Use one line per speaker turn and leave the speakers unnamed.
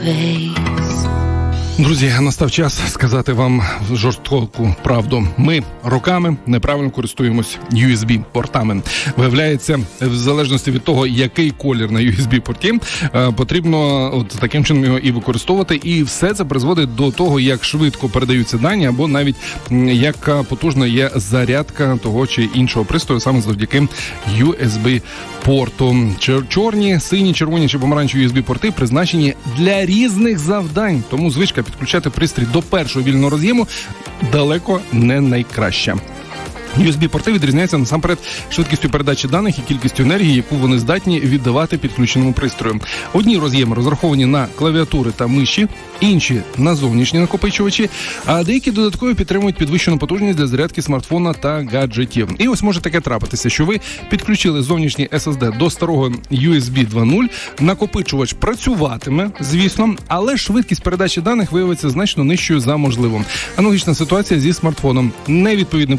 Друзі, настав час сказати вам жорстоку правду. Ми роками неправильно користуємось USB-портами. Виявляється, в залежності від того, який колір на USB-порті, потрібно от таким чином його і використовувати. І все це призводить до того, як швидко передаються дані, або навіть яка потужна є зарядка того чи іншого пристрою саме завдяки USB-порту. Чорні, сині, червоні чи помаранчеві USB-порти призначені для різних завдань. Тому звичка підключати пристрій до першого вільного роз'єму далеко не найкраща. USB-порти відрізняються насамперед швидкістю передачі даних і кількістю енергії, яку вони здатні віддавати підключеному пристрою. Одні роз'єми розраховані на клавіатури та миші, інші – на зовнішні накопичувачі, а деякі додатково підтримують підвищену потужність для зарядки смартфона та гаджетів. І ось може таке трапитися, що ви підключили зовнішній SSD до старого USB 2.0, накопичувач працюватиме, звісно, але швидкість передачі даних виявиться значно нижчою за можливим. Аналогічна ситуація зі смартфоном. Невідповідний